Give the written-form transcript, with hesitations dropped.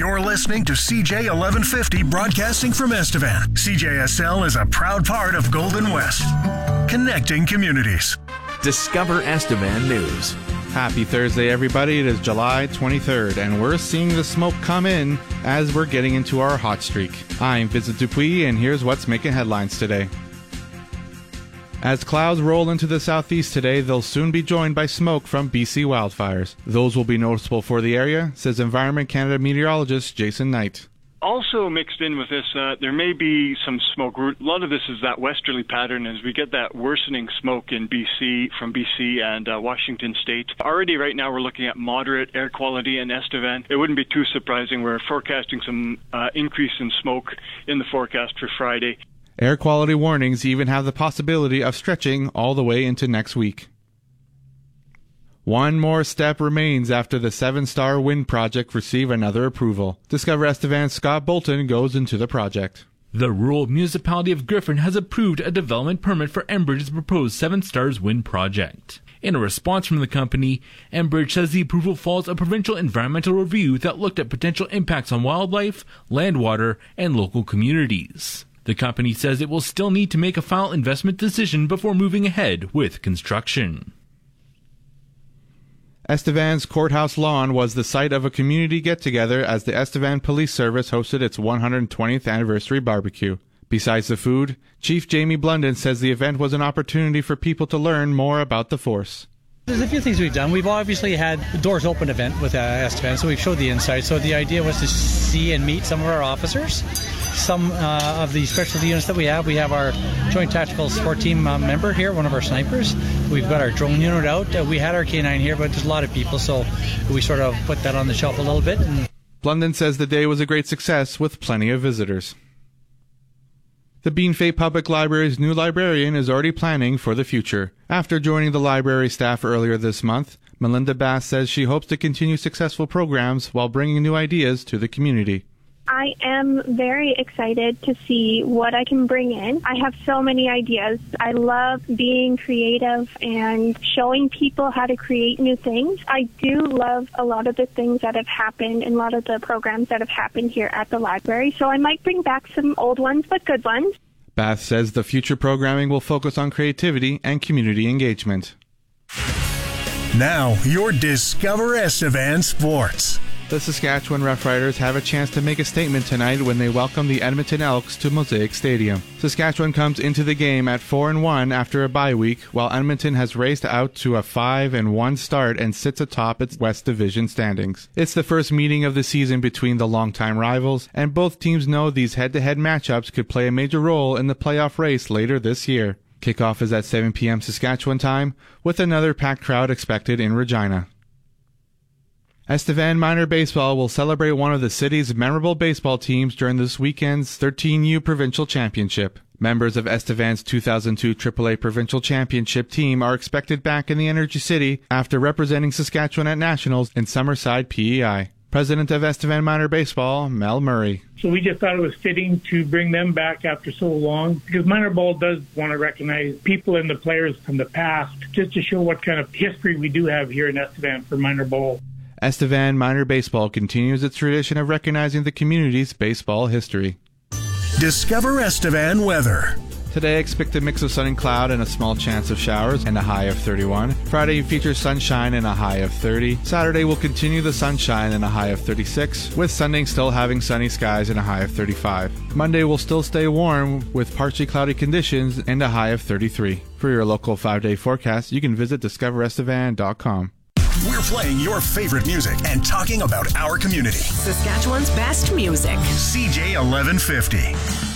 You're listening to CJ 1150 broadcasting from Estevan. CJSL is a proud part of Golden West, connecting communities. Discover Estevan News. Happy Thursday, everybody. It is July 23rd, and we're seeing the smoke come in as we're getting into our hot streak. I'm Vincent Dupuis, and here's what's making headlines today. As clouds roll into the southeast today, they'll soon be joined by smoke from BC wildfires. Those will be noticeable for the area, says Environment Canada meteorologist Jason Knight. Also mixed in with this, there may be some smoke. A lot of this is that westerly pattern as we get that worsening smoke in BC, from BC and Washington State. Already right now we're looking at moderate air quality in Estevan. It wouldn't be too surprising. We're forecasting some increase in smoke in the forecast for Friday. Air quality warnings even have the possibility of stretching all the way into next week. One more step remains after the 7-Star Wind Project receive another approval. Discover Estevan's Scott Bolton goes into the project. The rural municipality of Griffin has approved a development permit for Enbridge's proposed 7-Stars Wind Project. In a response from the company, Enbridge says the approval follows a provincial environmental review that looked at potential impacts on wildlife, land water, and local communities. The company says it will still need to make a final investment decision before moving ahead with construction. Estevan's courthouse lawn was the site of a community get-together as the Estevan Police Service hosted its 120th anniversary barbecue. Besides the food, Chief Jamie Blunden says the event was an opportunity for people to learn more about the force. There's a few things we've done. We've obviously had the Doors Open event with Estevan, so we've showed the inside. So the idea was to see and meet some of our officers, some of the specialty units that we have. We have our Joint Tactical Support Team member here, one of our snipers. We've got our drone unit out. We had our K9 here, but there's a lot of people, so we sort of put that on the shelf a little bit. Blunden says the day was a great success with plenty of visitors. The Bean Fay Public Library's new librarian is already planning for the future. After joining the library staff earlier this month, Melinda Bass says she hopes to continue successful programs while bringing new ideas to the community. I am very excited to see what I can bring in. I have so many ideas. I love being creative and showing people how to create new things. I do love a lot of the things that have happened and a lot of the programs that have happened here at the library, so I might bring back some old ones, but good ones. Bath says the future programming will focus on creativity and community engagement. Now, your Discover Estevan Sports. The Saskatchewan Roughriders have a chance to make a statement tonight when they welcome the Edmonton Elks to Mosaic Stadium. Saskatchewan comes into the game at 4-1 after a bye week, while Edmonton has raced out to a 5-1 start and sits atop its West Division standings. It's the first meeting of the season between the longtime rivals, and both teams know these head-to-head matchups could play a major role in the playoff race later this year. Kickoff is at 7 p.m. Saskatchewan time, with another packed crowd expected in Regina. Estevan Minor Baseball will celebrate one of the city's memorable baseball teams during this weekend's 13U Provincial Championship. Members of Estevan's 2002 AAA Provincial Championship team are expected back in the Energy City after representing Saskatchewan at Nationals in Summerside, PEI. President of Estevan Minor Baseball, Mel Murray. So we just thought it was fitting to bring them back after so long, because minor ball does want to recognize people and the players from the past, just to show what kind of history we do have here in Estevan for minor ball. Estevan Minor Baseball continues its tradition of recognizing the community's baseball history. Discover Estevan weather. Today, expect a mix of sun and cloud and a small chance of showers and a high of 31. Friday features sunshine and a high of 30. Saturday will continue the sunshine and a high of 36, with Sunday still having sunny skies and a high of 35. Monday will still stay warm with partly cloudy conditions and a high of 33. For your local 5-day forecast, you can visit discoverestevan.com. We're playing your favorite music and talking about our community. Saskatchewan's best music. CJ 1150.